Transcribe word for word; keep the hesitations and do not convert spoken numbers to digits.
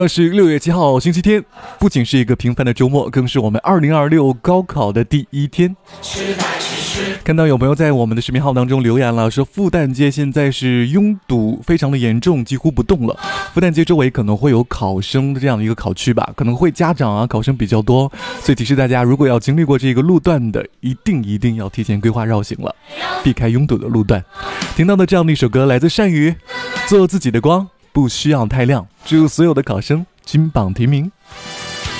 这是六月七号星期天，不仅是一个平凡的周末，更是我们二零二六高考的第一天。看到有朋友在我们的视频号当中留言了，说复旦街现在是拥堵非常的严重，几乎不动了。复旦街周围可能会有考生的这样的一个考区吧，可能会家长啊考生比较多，所以提示大家，如果要经历过这个路段的，一定一定要提前规划绕行了，避开拥堵的路段。听到的这样的一首歌来自单于，做自己的光，不需要太亮，祝所有的考生金榜题名。